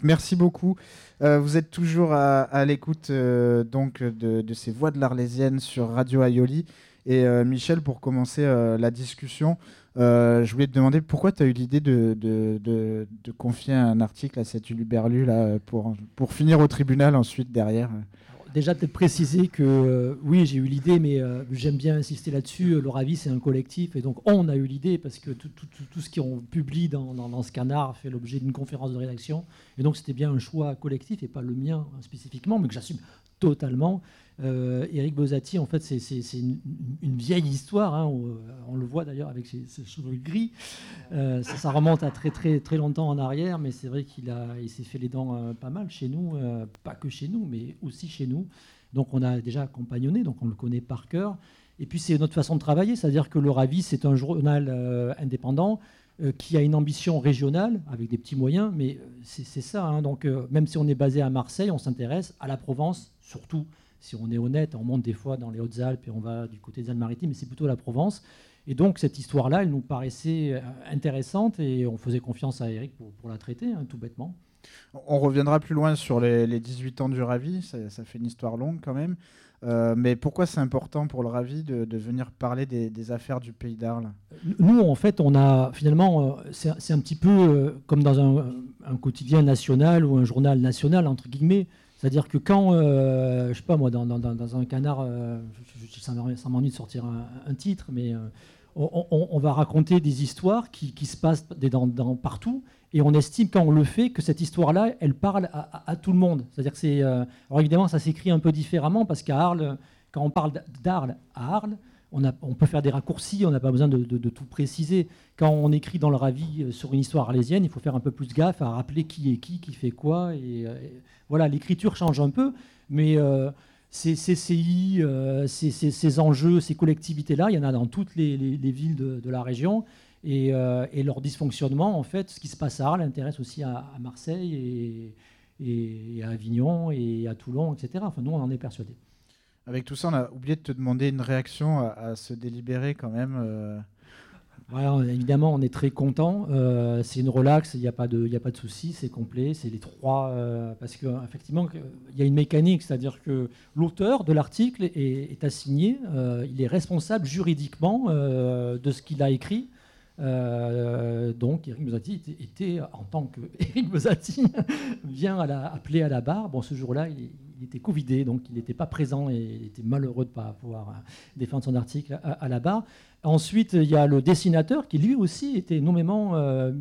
merci beaucoup. Vous êtes toujours à l'écoute donc de ces voix de l'Arlésienne sur Radio Aioli. Et Michel, pour commencer la discussion, je voulais te demander pourquoi tu as eu l'idée de confier un article à cet Huluberlu là, pour finir au tribunal ensuite derrière. Déjà, peut-être préciser que oui, j'ai eu l'idée, mais j'aime bien insister là-dessus. L'Oravie, c'est un collectif, et donc on a eu l'idée parce que tout ce qu'on publie dans ce canard fait l'objet d'une conférence de rédaction. Et donc, c'était bien un choix collectif et pas le mien spécifiquement, mais que j'assume totalement. Éric Bozati, en fait, c'est une vieille histoire. Hein, on le voit d'ailleurs avec ses cheveux gris. Ça remonte à très, très, très longtemps en arrière, mais c'est vrai qu'il s'est fait les dents pas mal chez nous, pas que chez nous, mais aussi chez nous. Donc on a déjà compagnonné, donc on le connaît par cœur. Et puis c'est notre façon de travailler, c'est-à-dire que l'Oravie, c'est un journal indépendant qui a une ambition régionale, avec des petits moyens, mais c'est ça. Hein, donc même si on est basé à Marseille, on s'intéresse à la Provence, surtout. Si on est honnête, on monte des fois dans les Hautes-Alpes et on va du côté des Alpes-Maritimes, mais c'est plutôt la Provence. Et donc, cette histoire-là, elle nous paraissait intéressante et on faisait confiance à Éric pour la traiter, hein, tout bêtement. On reviendra plus loin sur les 18 ans du Ravi, ça fait une histoire longue quand même. Mais pourquoi c'est important pour le Ravi de venir parler des affaires du Pays d'Arles ? Nous, en fait, on a finalement, c'est un petit peu comme dans un quotidien national ou un journal national, entre guillemets. C'est-à-dire que quand, je sais pas moi, dans un canard, ça m'ennuie de sortir un titre, mais on va raconter des histoires qui se passent partout, et on estime quand on le fait que cette histoire-là, elle parle à tout le monde. C'est-à-dire que alors évidemment, ça s'écrit un peu différemment parce qu'à Arles, quand on parle d'Arles à Arles, on peut faire des raccourcis, on n'a pas besoin de tout préciser. Quand on écrit dans le Ravi sur une histoire arlésienne, il faut faire un peu plus gaffe à rappeler qui est qui fait quoi. Et voilà, l'écriture change un peu, mais ces CCI, ces enjeux, ces collectivités-là, il y en a dans toutes les villes de la région. Et leur dysfonctionnement, en fait, ce qui se passe à Arles intéresse aussi à Marseille et à Avignon et à Toulon, etc. Enfin, nous, on en est persuadés. Avec tout ça, on a oublié de te demander une réaction à ce délibéré quand même. Ouais, évidemment, on est très content. C'est une relaxe, il n'y a pas de souci, c'est complet. C'est les trois, parce qu'effectivement, il y a une mécanique, c'est-à-dire que l'auteur de l'article est assigné, il est responsable juridiquement de ce qu'il a écrit. Donc Éric Bozati était en tant qu'Éric Bozati vient appeler à la barre. Bon, ce jour-là, il était covidé, donc il n'était pas présent et il était malheureux de ne pas pouvoir défendre son article à la barre. Ensuite, il y a le dessinateur qui lui aussi était nommément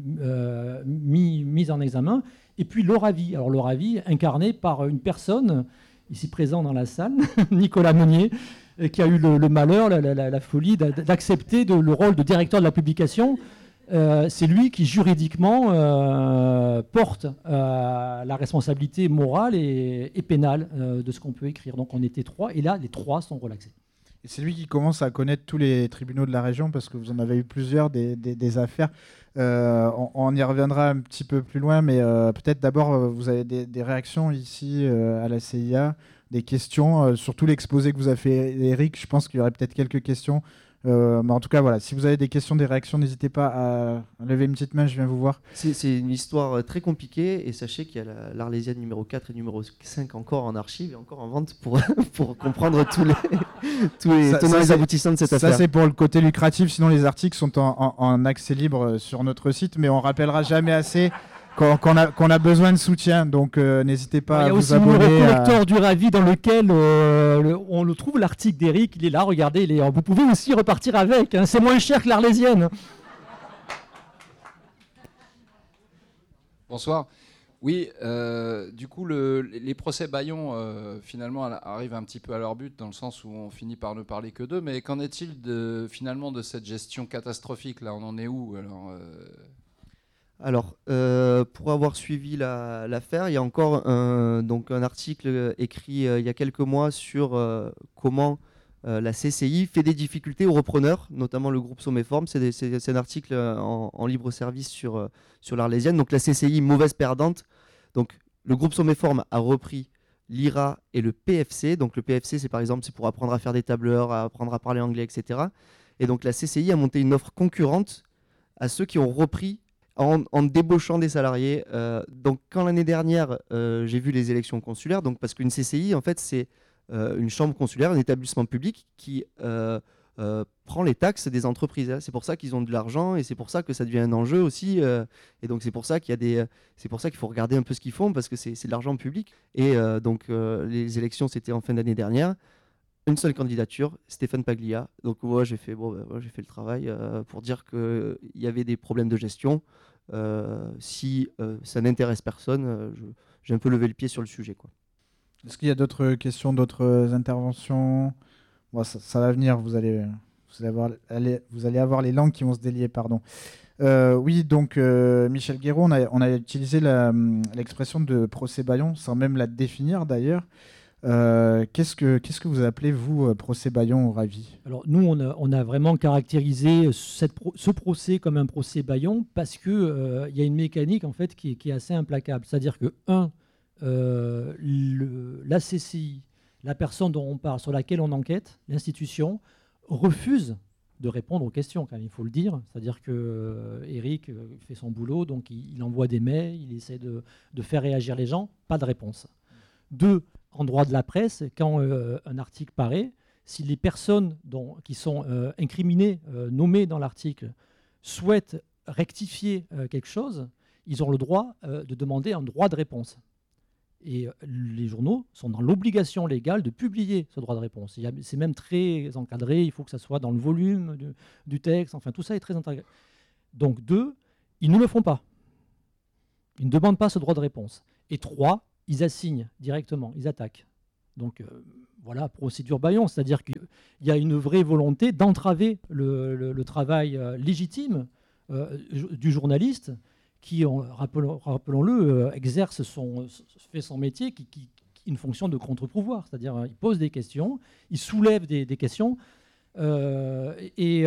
mis en examen. Et puis l'Oravie. Alors l'Oravie incarné par une personne ici présente dans la salle, Nicolas Meunier, qui a eu le malheur, la folie d'accepter le rôle de directeur de la publication. C'est lui qui juridiquement porte la responsabilité morale et pénale de ce qu'on peut écrire. Donc on était trois, et là les trois sont relaxés. Et c'est lui qui commence à connaître tous les tribunaux de la région, parce que vous en avez eu plusieurs des affaires. On y reviendra un petit peu plus loin, mais peut-être d'abord, vous avez des réactions ici à la CIA, des questions, surtout l'exposé que vous a fait Éric. Je pense qu'il y aurait peut-être quelques questions. Mais en tout cas, voilà, si vous avez des questions, des réactions, n'hésitez pas à lever une petite main, je viens vous voir. C'est une histoire très compliquée, et sachez qu'il y a l'Arlésienne numéro 4 et numéro 5 encore en archive et encore en vente pour comprendre tous les tenants et aboutissants de cette affaire. Ça, c'est pour le côté lucratif, sinon les articles sont en accès libre sur notre site, mais on rappellera jamais assez qu'on a besoin de soutien, donc n'hésitez pas à vous abonner. Il y a aussi le collecteur du Ravi dans lequel on le trouve, l'article d'Éric, il est là, regardez, vous pouvez aussi repartir avec, hein, c'est moins cher que l'Arlésienne. Bonsoir. Oui, du coup, les procès Bayon, finalement, arrivent un petit peu à leur but, dans le sens où on finit par ne parler que d'eux, mais qu'en est-il finalement de cette gestion catastrophique là, on en est où Alors, pour avoir suivi l'affaire, il y a encore un article écrit il y a quelques mois sur comment la CCI fait des difficultés aux repreneurs, notamment le groupe Sommeform. C'est un article en libre service sur l'Arlésienne. Donc la CCI, mauvaise perdante. Donc le groupe Sommeform a repris l'IRA et le PFC. Donc le PFC, c'est par exemple pour apprendre à faire des tableurs, à apprendre à parler anglais, etc. Et donc la CCI a monté une offre concurrente à ceux qui ont repris en débauchant des salariés. Donc, quand l'année dernière, j'ai vu les élections consulaires, donc, parce qu'une CCI, en fait, c'est une chambre consulaire, un établissement public qui prend les taxes des entreprises. C'est pour ça qu'ils ont de l'argent et c'est pour ça que ça devient un enjeu aussi. Et donc, c'est pour ça c'est pour ça qu'il faut regarder un peu ce qu'ils font parce que c'est de l'argent public. Et donc, les élections, c'était en fin d'année dernière. Une seule candidature, Stéphane Paglia. Donc moi j'ai fait le travail pour dire qu'il y avait des problèmes de gestion. Si ça n'intéresse personne, j'ai un peu levé le pied sur le sujet, quoi. Est-ce qu'il y a d'autres questions, d'autres interventions? Bon, ça va venir, vous allez avoir les langues qui vont se délier, pardon. Oui, donc Michel Guéraud, on a utilisé l'expression de procès Bayon, sans même la définir d'ailleurs. Qu'est-ce que vous appelez, vous, procès Bayon au Ravi? Alors nous, on a vraiment caractérisé ce procès comme un procès Bayon parce qu'il y a une mécanique en fait, qui est assez implacable. C'est-à-dire que, la CCI, la personne dont on parle, sur laquelle on enquête, l'institution, refuse de répondre aux questions, quand même, il faut le dire. C'est-à-dire que Eric fait son boulot, donc il envoie des mails, il essaie de faire réagir les gens, pas de réponse. 2, en droit de la presse, quand un article paraît, si les personnes qui sont incriminées, nommées dans l'article, souhaitent rectifier quelque chose, ils ont le droit de demander un droit de réponse. Et les journaux sont dans l'obligation légale de publier ce droit de réponse. C'est même très encadré, il faut que ça soit dans le volume du texte, enfin tout ça est très encadré. Donc 2, ils ne le font pas. Ils ne demandent pas ce droit de réponse. Et 3, ils assignent directement, ils attaquent. Donc voilà, procédure Bayon, c'est-à-dire qu'il y a une vraie volonté d'entraver le travail légitime du journaliste qui, rappelons-le, fait son métier, qui une fonction de contre-pouvoir, c'est-à-dire il pose des questions, il soulève des questions, et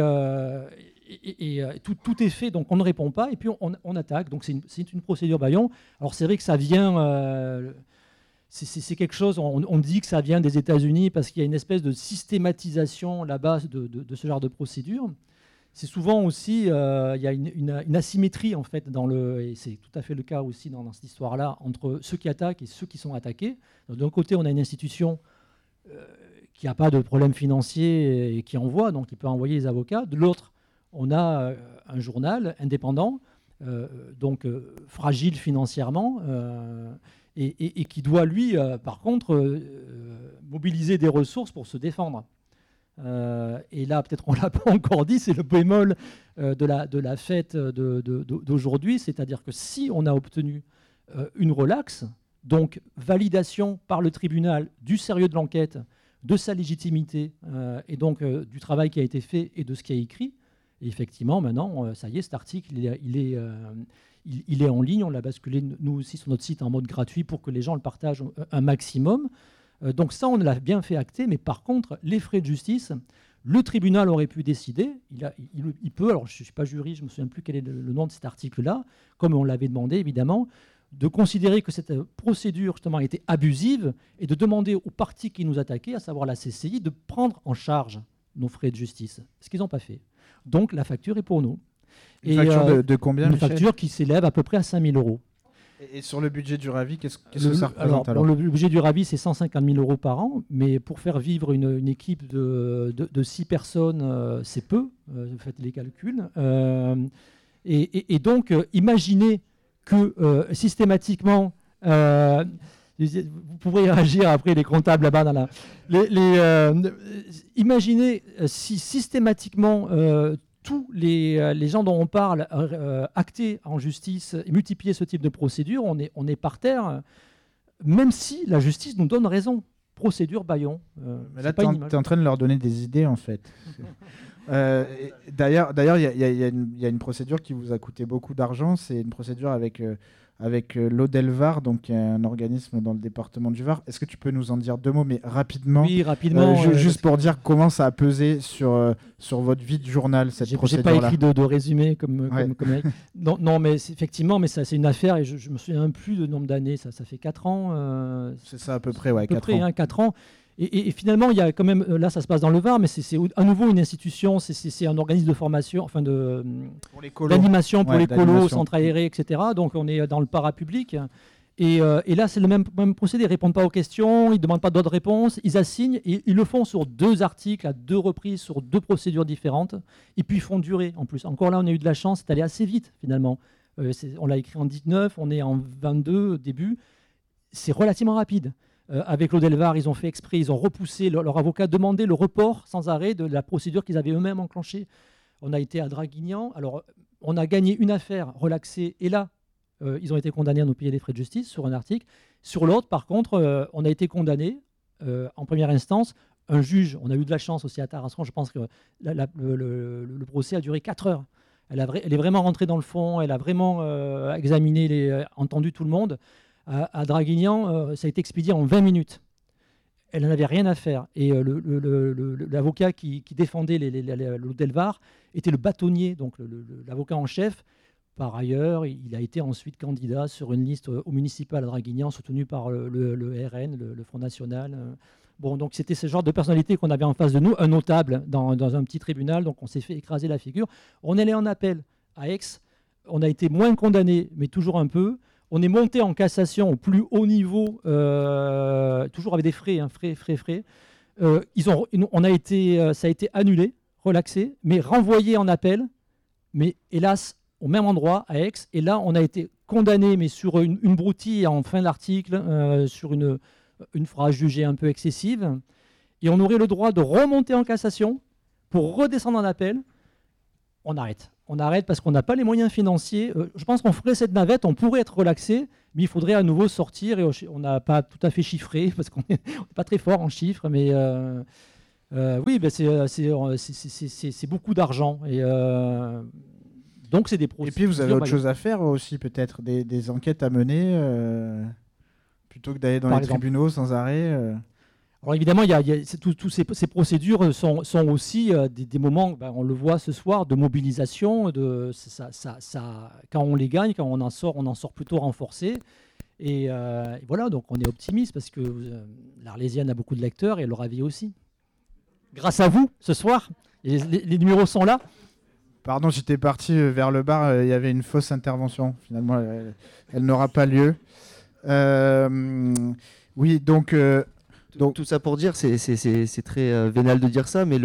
tout est fait, donc on ne répond pas, et puis on attaque. Donc c'est une procédure Bayon. Alors c'est vrai que ça vient... c'est quelque chose, on dit que ça vient des États-Unis parce qu'il y a une espèce de systématisation là-bas de ce genre de procédure. C'est souvent aussi, il y a une asymétrie en fait, et c'est tout à fait le cas aussi dans cette histoire-là, entre ceux qui attaquent et ceux qui sont attaqués. D'un côté, on a une institution qui n'a pas de problème financier et qui envoie, donc il peut envoyer les avocats. De l'autre, on a un journal indépendant, donc fragile financièrement, et qui doit, lui, par contre, mobiliser des ressources pour se défendre. Et là, peut-être on ne l'a pas encore dit, c'est le bémol de la fête d'aujourd'hui, c'est-à-dire que si on a obtenu une relaxe, donc validation par le tribunal du sérieux de l'enquête, de sa légitimité, et donc du travail qui a été fait et de ce qui est écrit, et effectivement, maintenant, ça y est, cet article, il est en ligne, on l'a basculé, nous aussi, sur notre site en mode gratuit pour que les gens le partagent un maximum. Donc ça, on l'a bien fait acter, mais par contre, les frais de justice, le tribunal aurait pu décider, il peut, alors je ne suis pas juriste, je ne me souviens plus quel est le nom de cet article-là, comme on l'avait demandé évidemment, de considérer que cette procédure justement était abusive et de demander aux parties qui nous attaquaient, à savoir la CCI, de prendre en charge nos frais de justice, ce qu'ils n'ont pas fait. Donc la facture est pour nous. Une facture de combien, Une Michel? facture qui s'élève à peu près à 5 000 €. Et sur le budget du Ravi, qu'est-ce que ça représente alors? Le budget du Ravi, c'est 150 000 € par an, mais pour faire vivre une équipe de 6 personnes, c'est peu, vous faites les calculs. Et donc, imaginez que systématiquement, vous pourrez réagir après les comptables là-bas. Imaginez si systématiquement tous les gens dont on parle actés en justice et multiplier ce type de procédure, on est par terre, même si la justice nous donne raison. Procédure Bayon. Mais là, tu es en train de leur donner des idées, en fait. D'ailleurs, il y a une procédure qui vous a coûté beaucoup d'argent. C'est une procédure avec l'Audelvar, donc un organisme dans le département du Var. Est-ce que tu peux nous en dire 2 mots, mais rapidement? Oui, rapidement. Juste pour dire comment ça a pesé sur votre vie de journal, cette procédure-là. J'ai pas écrit de résumé comme non, mais effectivement, mais ça, c'est une affaire et je me souviens plus du nombre d'années. Ça fait 4 ans. C'est ça à peu près, ouais, 4 ans. 4 ans. Et finalement, il y a quand même, là ça se passe dans le Var, mais c'est à nouveau une institution, c'est un organisme de formation, enfin d'animation pour les colos, centres aérés, etc. Donc on est dans le parapublic. Et là, c'est le même procédé. Ils ne répondent pas aux questions, ils ne demandent pas d'autres réponses, ils assignent, et ils le font sur 2 articles, à 2 reprises, sur 2 procédures différentes, et puis ils font durer en plus. Encore là, on a eu de la chance, c'est allé assez vite finalement. On l'a écrit en 19, on est en 22 début, c'est relativement rapide. Avec l'Audelvar, ils ont fait exprès, ils ont repoussé, leur avocat demandait le report sans arrêt de la procédure qu'ils avaient eux-mêmes enclenchée. On a été à Draguignan, alors on a gagné une affaire relaxée, et là, ils ont été condamnés à nous payer les frais de justice sur un article. Sur l'autre, par contre, on a été condamnés en première instance. Un juge, on a eu de la chance aussi à Tarascon, je pense que le procès a duré 4 heures. Elle est vraiment rentrée dans le fond, elle a vraiment examiné, entendu tout le monde. À Draguignan, ça a été expédié en 20 minutes. Elle n'en avait rien à faire. Et l'avocat qui défendait l'Audelvar était le bâtonnier, donc l'avocat en chef. Par ailleurs, il a été ensuite candidat sur une liste au municipal à Draguignan, soutenu par le RN, le Front National. Bon, donc c'était ce genre de personnalité qu'on avait en face de nous, un notable dans un petit tribunal, donc on s'est fait écraser la figure. On est allé en appel à Aix, on a été moins condamné, mais toujours un peu. On est monté en cassation au plus haut niveau, toujours avec des frais, frais. Ça a été annulé, relaxé, mais renvoyé en appel. Mais hélas, au même endroit, à Aix. Et là, on a été condamné, mais sur une broutille en fin d'article, sur une phrase jugée un peu excessive. Et on aurait le droit de remonter en cassation pour redescendre en appel. On arrête. On arrête parce qu'on n'a pas les moyens financiers. Je pense qu'on ferait cette navette, on pourrait être relaxé, mais il faudrait à nouveau sortir. Et on n'a pas tout à fait chiffré, parce qu'on n'est pas très fort en chiffres. Mais oui, ben c'est beaucoup d'argent. Et donc, c'est des procès. Et puis, vous avez autre chose à faire aussi, peut-être des enquêtes à mener, plutôt que d'aller dans les tribunaux sans arrêt. Alors évidemment, toutes ces procédures sont aussi des moments, on le voit ce soir, de mobilisation. Quand on les gagne, quand on en sort plutôt renforcé. Et voilà, donc on est optimiste parce que l'Arlésienne a beaucoup de lecteurs et leur avis aussi. Grâce à vous, ce soir, les numéros sont là. Pardon, j'étais parti vers le bar, il y avait une fausse intervention. Finalement, elle n'aura pas lieu. Oui, donc... Donc tout ça pour dire, c'est très vénal de dire ça, mais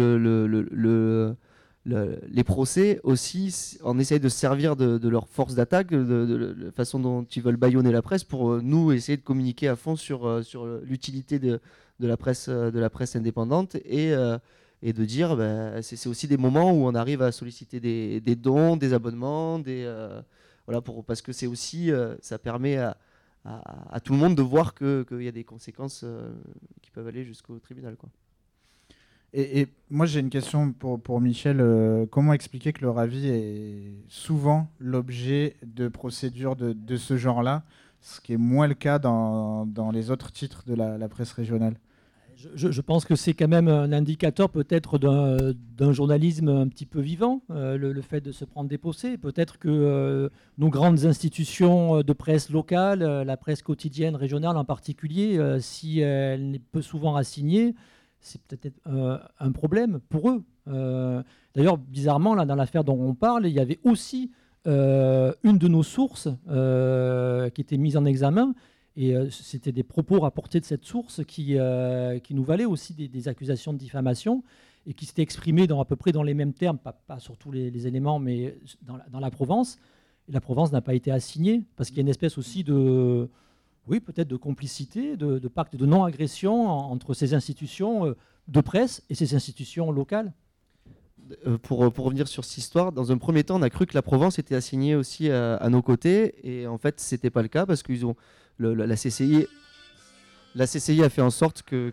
les procès aussi, on essaye de se servir de leur force d'attaque, de la façon dont ils veulent bâillonner la presse pour nous essayer de communiquer à fond sur l'utilité de la presse indépendante et de dire c'est aussi des moments où on arrive à solliciter des dons, des abonnements, voilà, parce que c'est aussi ça permet à tout le monde de voir qu'il y a des conséquences qui peuvent aller jusqu'au tribunal, quoi. Et moi j'ai une question pour Michel. Comment expliquer que le Ravi est souvent l'objet de procédures de ce genre-là, ce qui est moins le cas dans les autres titres de la presse régionale? Je pense que c'est quand même un indicateur peut-être d'un journalisme un petit peu vivant, le fait de se prendre des procès. Peut-être que nos grandes institutions de presse locale, la presse quotidienne régionale en particulier, si elle n'est peu souvent assignée, c'est peut-être un problème pour eux. D'ailleurs, bizarrement, là, dans l'affaire dont on parle, il y avait aussi une de nos sources qui était mise en examen. Et c'était des propos rapportés de cette source qui nous valaient aussi des accusations de diffamation et qui s'étaient exprimées à peu près dans les mêmes termes, pas sur tous les éléments, mais dans la Provence. Et la Provence n'a pas été assignée parce qu'il y a une espèce aussi peut-être de complicité, de pacte de non-agression entre ces institutions de presse et ces institutions locales. Pour revenir sur cette histoire, dans un premier temps, on a cru que la Provence était assignée aussi à nos côtés, et en fait, c'était pas le cas parce qu'ils ont la CCI a fait en sorte de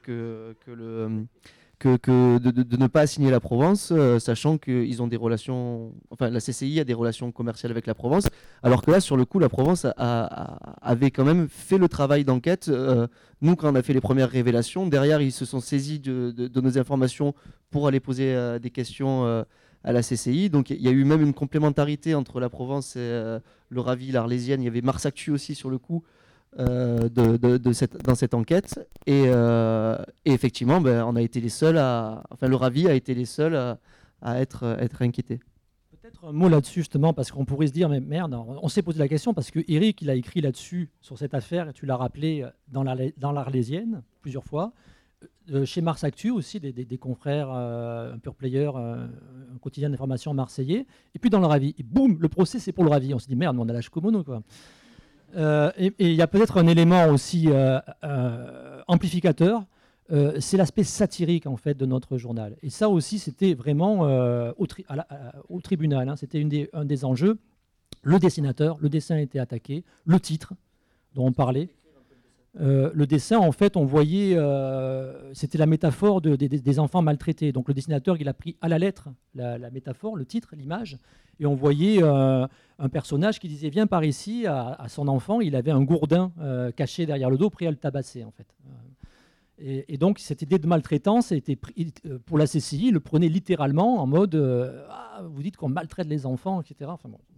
ne pas assigner la Provence, sachant qu'ils ont des relations, enfin la CCI a des relations commerciales avec la Provence, alors que là, sur le coup, la Provence avait quand même fait le travail d'enquête. Nous, quand on a fait les premières révélations, derrière, ils se sont saisis de nos informations pour aller poser des questions à la CCI. Donc il y a eu même une complémentarité entre la Provence et le Ravi, l'Arlésienne. Il y avait Mars Actu aussi sur le coup, dans cette enquête. Et effectivement, on a été les seuls le Ravi a été les seuls à être inquiétés. Peut-être un mot là-dessus justement, parce qu'on pourrait se dire, mais merde, on s'est posé la question, parce que Eric, il a écrit là-dessus, sur cette affaire, et tu l'as rappelé dans l'Arlésienne, plusieurs fois. Chez Mars Actu aussi, des confrères, un pure player, un quotidien d'information marseillais, et puis dans le Ravi. Et boum, le procès, c'est pour le Ravi. On s'est dit, merde, on a la Shikomono, quoi. Et il y a peut-être un élément aussi amplificateur, c'est l'aspect satirique en fait de notre journal. Et ça aussi, c'était vraiment au tribunal. Hein, c'était un des enjeux. Le dessinateur, le dessin a été attaqué, le titre dont on parlait. Le dessin, en fait, on voyait, c'était la métaphore des enfants maltraités. Donc le dessinateur, il a pris à la lettre la métaphore, le titre, l'image, et on voyait un personnage qui disait « Viens par ici » à son enfant. Il avait un gourdin caché derrière le dos, prêt à le tabasser, en fait. Et donc cette idée de maltraitance était pour la CCI, le prenait littéralement en mode vous dites qu'on maltraite les enfants, etc. Enfin, bon.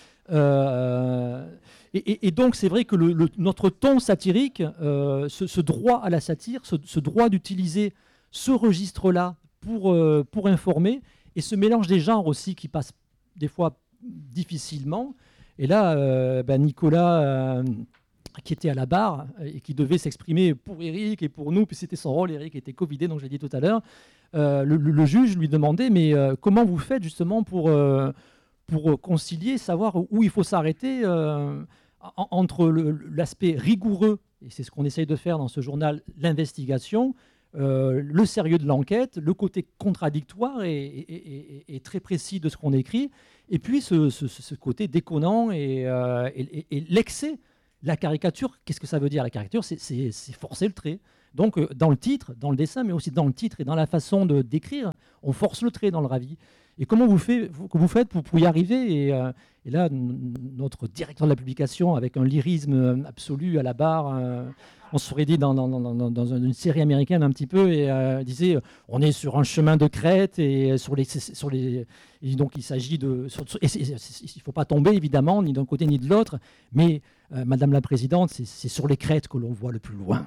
Et donc c'est vrai que notre ton satirique, ce droit à la satire, ce droit d'utiliser ce registre-là pour informer, et ce mélange des genres aussi qui passe des fois difficilement. Et là, Nicolas, qui était à la barre et qui devait s'exprimer pour Eric et pour nous, puis c'était son rôle, Eric était covidé, donc je l'ai dit tout à l'heure, le juge lui demandait, mais comment vous faites justement pour concilier, savoir où il faut s'arrêter entre l'aspect rigoureux, et c'est ce qu'on essaye de faire dans ce journal, l'investigation, le sérieux de l'enquête, le côté contradictoire et très précis de ce qu'on écrit, et puis ce côté déconnant et l'excès. La caricature, qu'est-ce que ça veut dire? La caricature, c'est forcer le trait. Donc, dans le titre, dans le dessin, mais aussi dans le titre et dans la façon de d'écrire, on force le trait dans le Ravi. Et comment vous faites pour y arriver et là, notre directeur de la publication, avec un lyrisme absolu à la barre, on se serait dit dans une série américaine un petit peu, et disait on est sur un chemin de crête, et et donc il s'agit de... il ne faut pas tomber, évidemment, ni d'un côté ni de l'autre, mais Madame la Présidente, c'est sur les crêtes que l'on voit le plus loin.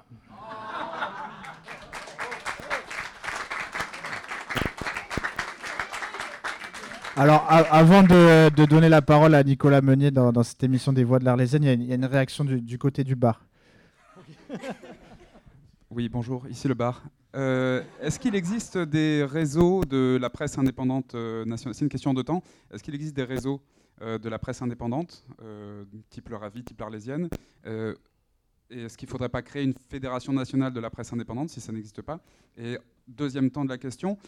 Alors, avant de donner la parole à Nicolas Meunier dans cette émission des Voix de l'Arlésienne, il y a une réaction du côté du bar. Oui, bonjour, ici le bar. Est-ce qu'il existe des réseaux de la presse indépendante nationale? C'est une question de temps. Est-ce qu'il existe des réseaux de la presse indépendante, type le Ravi, type l'Arlésienne, et est-ce qu'il ne faudrait pas créer une fédération nationale de la presse indépendante si ça n'existe pas? Et deuxième temps de la question,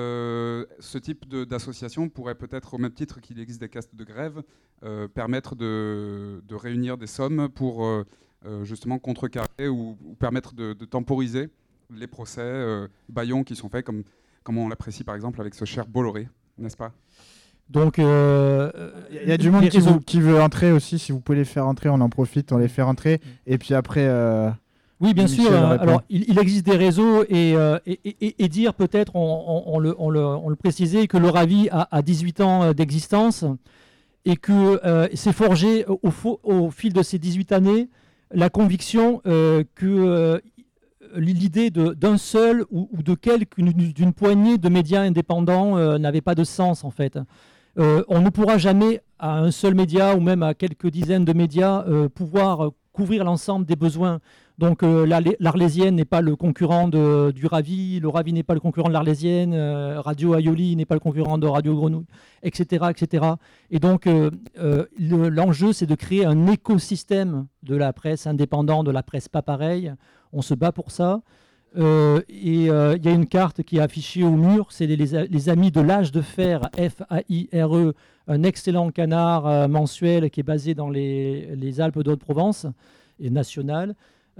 ce type d'association pourrait peut-être, au même titre qu'il existe des castes de grève, permettre de réunir des sommes pour justement contrecarrer ou permettre de temporiser les procès bâillons qui sont faits, comme on l'apprécie par exemple avec ce cher Bolloré, n'est-ce pas? Donc, il y a du monde qui veut entrer aussi. Si vous pouvez les faire entrer, on en profite, on les fait entrer. Et puis après... oui, bien sûr. Alors, il existe des réseaux et dire peut-être, on le précisait, que le Ravi a 18 ans d'existence et que s'est forgé au fil de ces 18 années la conviction que l'idée d'un seul ou d'une poignée de médias indépendants n'avait pas de sens en fait. On ne pourra jamais à un seul média ou même à quelques dizaines de médias pouvoir couvrir l'ensemble des besoins. Donc l'Arlésienne n'est pas le concurrent du Ravi, le Ravi n'est pas le concurrent de l'Arlésienne, Radio Aioli n'est pas le concurrent de Radio Grenouille, etc. etc. Et donc l'enjeu, c'est de créer un écosystème de la presse indépendante, de la presse pas pareille. On se bat pour ça. Il y a une carte qui est affichée au mur, c'est les Amis de l'Âge de Fer, F-A-I-R-E, un excellent canard mensuel qui est basé dans les Alpes d'Haute-Provence et national.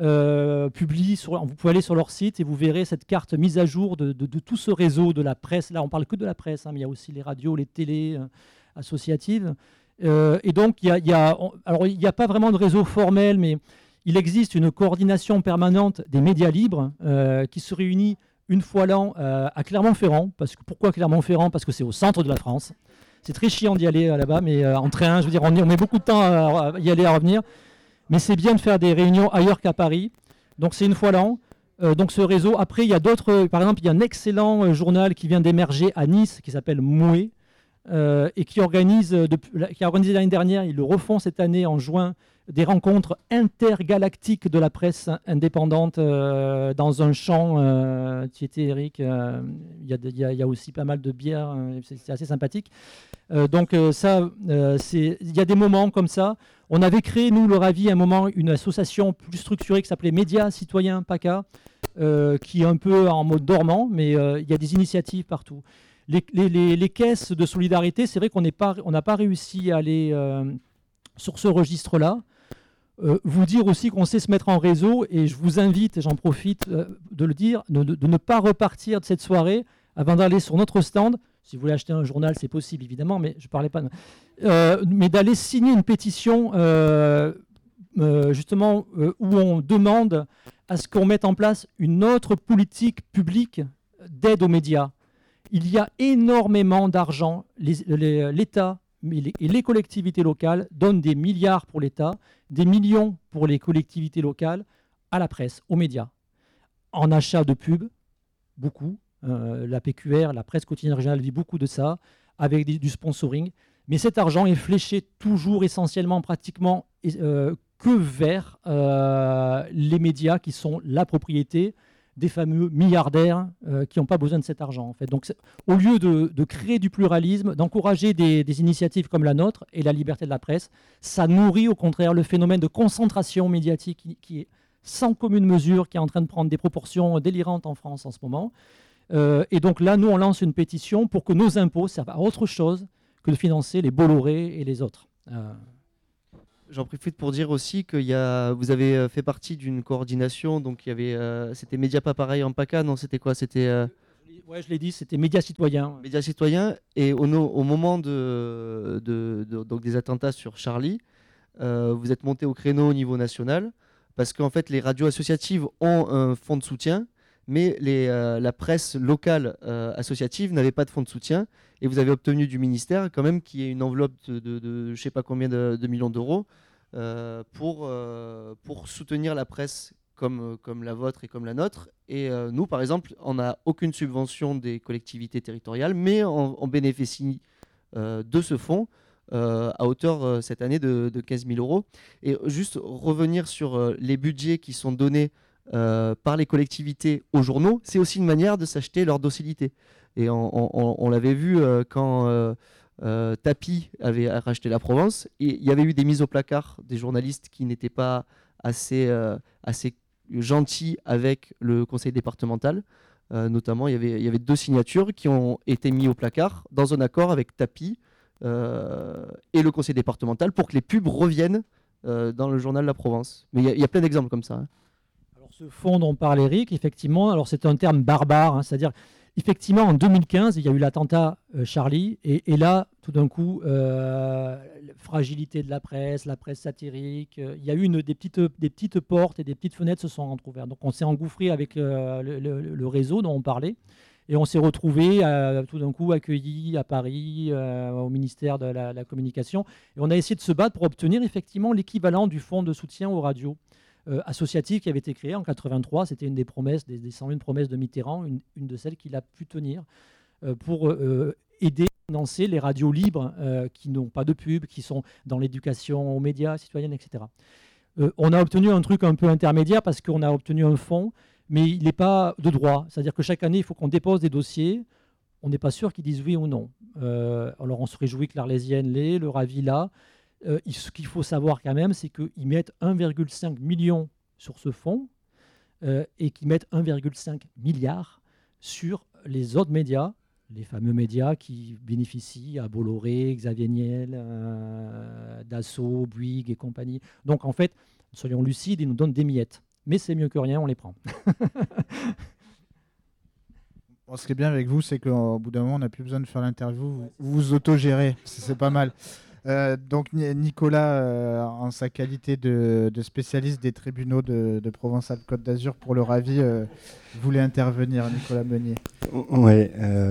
Vous pouvez aller sur leur site et vous verrez cette carte mise à jour de tout ce réseau de la presse. Là, on parle que de la presse, hein, mais il y a aussi les radios, les télés associatives. Et donc, il n'y a pas vraiment de réseau formel, mais il existe une coordination permanente des médias libres qui se réunit une fois l'an à Clermont-Ferrand. Pourquoi Clermont-Ferrand? Parce que c'est au centre de la France. C'est très chiant d'y aller là-bas, mais en train, je veux dire, on met beaucoup de temps à y aller, à revenir. mais c'est bien de faire des réunions ailleurs qu'à Paris. Donc c'est une fois l'an. Donc ce réseau, après il y a d'autres, par exemple il y a un excellent journal qui vient d'émerger à Nice qui s'appelle Mouet et qui a organisé l'année dernière, ils le refont cette année en juin, des rencontres intergalactiques de la presse indépendante dans un champ. Tu étais Eric, il y a aussi pas mal de bières, c'est assez sympathique. Donc il y a des moments comme ça. On avait créé, nous, le Ravi, à un moment, une association plus structurée qui s'appelait Médias Citoyens PACA, qui est un peu en mode dormant, mais il y a des initiatives partout. Les caisses de solidarité, c'est vrai qu'on n'a pas réussi à aller sur ce registre-là. Vous dire aussi qu'on sait se mettre en réseau, et je vous invite, j'en profite de le dire, de ne pas repartir de cette soirée avant d'aller sur notre stand. Si vous voulez acheter un journal, c'est possible évidemment, mais je ne parlais pas mais d'aller signer une pétition justement où on demande à ce qu'on mette en place une autre politique publique d'aide aux médias. Il y a énormément d'argent. L'État et les collectivités locales donnent des milliards pour l'État, des millions pour les collectivités locales à la presse, aux médias. En achat de pubs, beaucoup. La PQR, la presse quotidienne régionale, vit beaucoup de ça, avec du sponsoring. Mais cet argent est fléché toujours essentiellement, pratiquement, que vers les médias qui sont la propriété des fameux milliardaires qui n'ont pas besoin de cet argent. En fait. Donc, au lieu de créer du pluralisme, d'encourager des initiatives comme la nôtre et la liberté de la presse, ça nourrit au contraire le phénomène de concentration médiatique qui est sans commune mesure, qui est en train de prendre des proportions délirantes en France en ce moment. Et donc là, nous, on lance une pétition pour que nos impôts servent à autre chose que de financer les Bolloré et les autres. J'en profite pour dire aussi que vous avez fait partie d'une coordination, donc il y avait, c'était Média pas pareil en PACA, non, c'était quoi, c'était Ouais, je l'ai dit, c'était Médias Citoyens. Médias Citoyens, et au moment donc des attentats sur Charlie, vous êtes monté au créneau au niveau national, parce qu'en fait, les radios associatives ont un fonds de soutien, mais la presse locale associative n'avait pas de fonds de soutien, et vous avez obtenu du ministère quand même qu'il y ait une enveloppe de je ne sais pas combien de millions d'euros pour soutenir la presse comme la vôtre et comme la nôtre. Et nous, par exemple, on n'a aucune subvention des collectivités territoriales, mais on bénéficie de ce fonds à hauteur cette année de 15 000 euros. Et juste revenir sur les budgets qui sont donnés par les collectivités aux journaux, c'est aussi une manière de s'acheter leur docilité. Et on l'avait vu quand Tapi avait racheté la Provence, et il y avait eu des mises au placard des journalistes qui n'étaient pas assez gentils avec le conseil départemental. Notamment, il y avait 2 signatures qui ont été mises au placard dans un accord avec Tapi et le conseil départemental pour que les pubs reviennent dans le journal La Provence. Mais il y a plein d'exemples comme ça. Hein. Alors, ce fonds dont parle Eric, effectivement, alors c'est un terme barbare, hein, c'est-à-dire effectivement, en 2015, il y a eu l'attentat Charlie, et là, tout d'un coup, fragilité de la presse satirique, il y a eu des petites portes et des petites fenêtres se sont entrouvertes. Donc on s'est engouffré avec le réseau dont on parlait, et on s'est retrouvé tout d'un coup accueillis à Paris, au ministère de la Communication, et on a essayé de se battre pour obtenir effectivement l'équivalent du fonds de soutien aux radios. Associative qui avait été créée en 1983. C'était une des promesses, des 101 promesses de Mitterrand, une de celles qu'il a pu tenir pour aider à financer les radios libres qui n'ont pas de pub, qui sont dans l'éducation aux médias, citoyennes, etc. On a obtenu un truc un peu intermédiaire parce qu'on a obtenu un fonds, mais il n'est pas de droit. C'est-à-dire que chaque année, il faut qu'on dépose des dossiers. On n'est pas sûr qu'ils disent oui ou non. Alors on se réjouit que l'Arlésienne l'ait, le Ravi l'a. Ce qu'il faut savoir quand même, c'est qu'ils mettent 1,5 million sur ce fonds et qu'ils mettent 1,5 milliard sur les autres médias, les fameux médias qui bénéficient à Bolloré, Xavier Niel, Dassault, Bouygues et compagnie. Donc en fait, soyons lucides, ils nous donnent des miettes. Mais c'est mieux que rien, on les prend. Bon, ce qui est bien avec vous, c'est qu'au bout d'un moment, on n'a plus besoin de faire l'interview. Vous vous autogérez, c'est pas mal. Donc Nicolas, en sa qualité de spécialiste des tribunaux de Provence-Alpes-Côte d'Azur pour le Ravi, voulait intervenir, Nicolas Meunier. Ouais.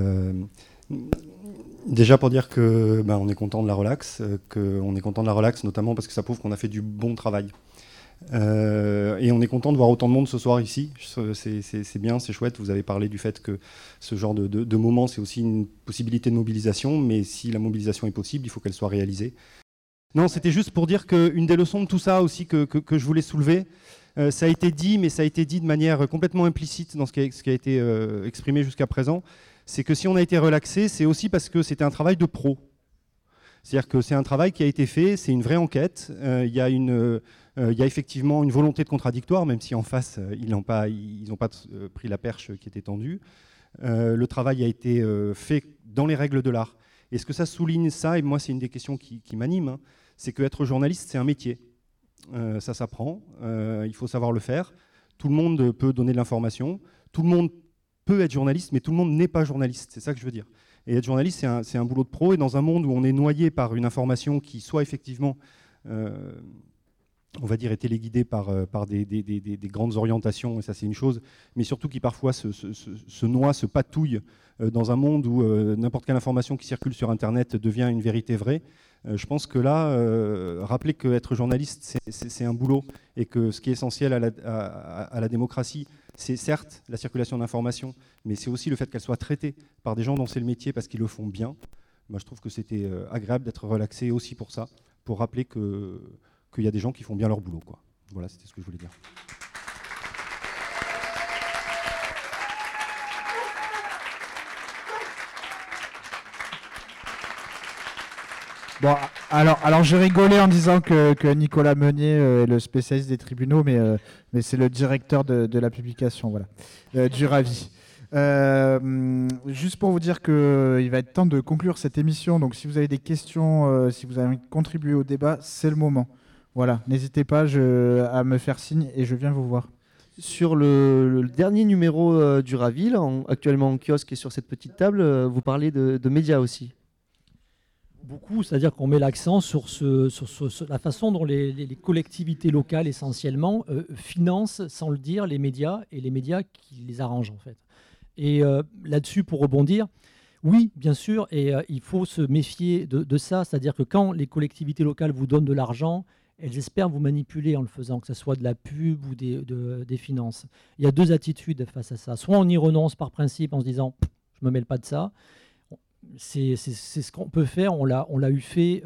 Déjà pour dire que on est content de la relax, notamment parce que ça prouve qu'on a fait du bon travail. Et on est content de voir autant de monde ce soir ici. C'est bien, c'est chouette. Vous avez parlé du fait que ce genre de moment, c'est aussi une possibilité de mobilisation, mais si la mobilisation est possible, il faut qu'elle soit réalisée. Non, c'était juste pour dire qu'une des leçons de tout ça aussi que je voulais soulever, ça a été dit, mais ça a été dit de manière complètement implicite dans ce qui a été exprimé jusqu'à présent, c'est que si on a été relaxé, c'est aussi parce que c'était un travail de pro. C'est-à-dire que c'est un travail qui a été fait, c'est une vraie enquête. Il y a effectivement une volonté de contradictoire, même si en face, ils n'ont pas pris la perche qui était tendue. Le travail a été fait dans les règles de l'art. Et ce que ça souligne, ça, et moi c'est une des questions qui m'anime, hein, c'est qu'être journaliste, c'est un métier. Ça s'apprend, il faut savoir le faire. Tout le monde peut donner de l'information, tout le monde peut être journaliste, mais tout le monde n'est pas journaliste, c'est ça que je veux dire. Et être journaliste, c'est un boulot de pro, et dans un monde où on est noyé par une information qui soit effectivement, on va dire, est téléguidée par des grandes orientations, et ça c'est une chose, mais surtout qui parfois se noie, se patouille dans un monde où n'importe quelle information qui circule sur Internet devient une vérité vraie. Je pense que là, rappeler qu'être journaliste, c'est un boulot, et que ce qui est essentiel à la démocratie, c'est certes la circulation d'informations, mais c'est aussi le fait qu'elle soit traitée par des gens dont c'est le métier parce qu'ils le font bien. Moi, je trouve que c'était agréable d'être relaxé aussi pour ça, pour rappeler qu'il y a des gens qui font bien leur boulot, quoi. Voilà, c'était ce que je voulais dire. Bon, alors je rigolais en disant que Nicolas Meunier est le spécialiste des tribunaux, mais c'est le directeur de la publication, voilà, du Ravi. Juste pour vous dire qu'il va être temps de conclure cette émission, donc si vous avez des questions, si vous avez envie de contribuer au débat, c'est le moment. Voilà, n'hésitez pas à me faire signe et je viens vous voir. Sur le dernier numéro du Ravi, là, actuellement en kiosque et sur cette petite table, vous parlez de médias aussi. Beaucoup, c'est-à-dire qu'on met l'accent sur la façon dont les collectivités locales, essentiellement, financent, sans le dire, les médias, et les médias qui les arrangent, en fait. Et là-dessus, pour rebondir, oui, bien sûr, et il faut se méfier de ça, c'est-à-dire que quand les collectivités locales vous donnent de l'argent, elles espèrent vous manipuler en le faisant, que ce soit de la pub ou des finances. Il y a deux attitudes face à ça. Soit on y renonce par principe en se disant « je ne me mêle pas de ça », c'est ce qu'on peut faire, on l'a eu fait.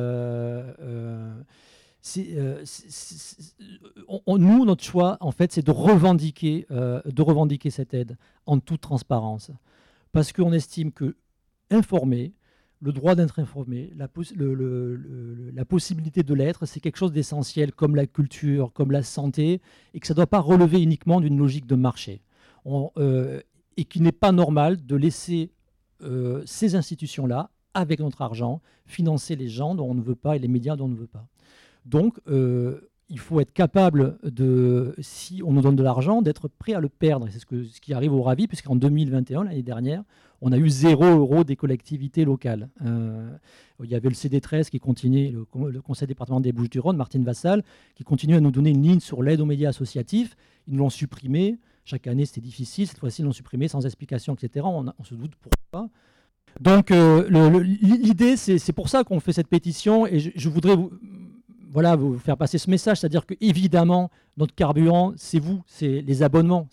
Nous, notre choix, en fait, c'est de revendiquer cette aide en toute transparence. Parce qu'on estime que informer, le droit d'être informé, la possibilité de l'être, c'est quelque chose d'essentiel, comme la culture, comme la santé, et que ça ne doit pas relever uniquement d'une logique de marché. Et qu'il n'est pas normal de laisser ces institutions-là, avec notre argent, financer les gens dont on ne veut pas et les médias dont on ne veut pas. Donc, il faut être capable, si on nous donne de l'argent, d'être prêt à le perdre. C'est ce qui arrive au Ravi, puisqu'en 2021, l'année dernière, on a eu 0 € des collectivités locales. Il y avait le CD13 qui continuait, le conseil départemental des Bouches-du-Rhône, Martine Vassal, qui continue à nous donner une ligne sur l'aide aux médias associatifs. Ils nous l'ont supprimé. Chaque année, c'était difficile. Cette fois-ci, ils l'ont supprimé sans explication, etc. On se doute pourquoi. Donc, l'idée, c'est pour ça qu'on fait cette pétition. Et je voudrais vous faire passer ce message. C'est-à-dire qu'évidemment, notre carburant, c'est vous, c'est les abonnements.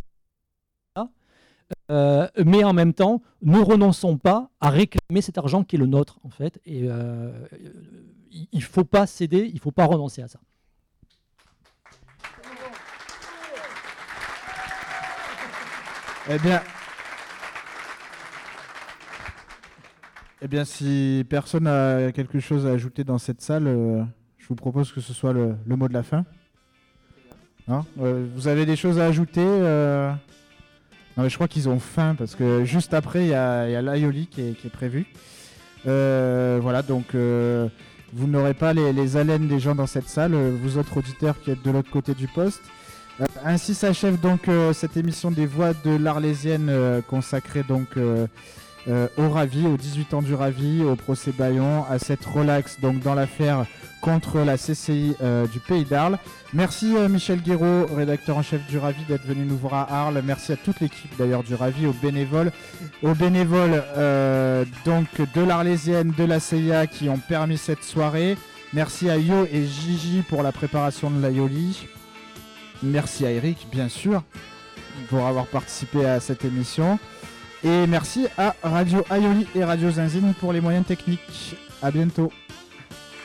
Mais en même temps, ne renonçons pas à réclamer cet argent qui est le nôtre, en fait. Et il ne faut pas céder, il ne faut pas renoncer à ça. Eh bien, si personne n'a quelque chose à ajouter dans cette salle, je vous propose que ce soit le mot de la fin. Non, vous avez des choses à ajouter Non, mais je crois qu'ils ont faim parce que juste après, il y a l'aioli qui est prévu. Voilà, donc vous n'aurez pas les haleines des gens dans cette salle, vous autres auditeurs qui êtes de l'autre côté du poste. Ainsi s'achève donc cette émission des Voix de l'Arlésienne consacrée donc au Ravi, aux 18 ans du Ravi, au procès Bayon, à cette relaxe donc dans l'affaire contre la CCI du Pays d'Arles. Merci Michel Guéraud, rédacteur en chef du Ravi, d'être venu nous voir à Arles. Merci à toute l'équipe d'ailleurs du Ravi, aux bénévoles donc de l'Arlésienne, de la CIA qui ont permis cette soirée. Merci à Yo et Gigi pour la préparation de l'Aioli. Merci à Eric, bien sûr, pour avoir participé à cette émission. Et merci à Radio Aioli et Radio Zinzine pour les moyens techniques. À bientôt.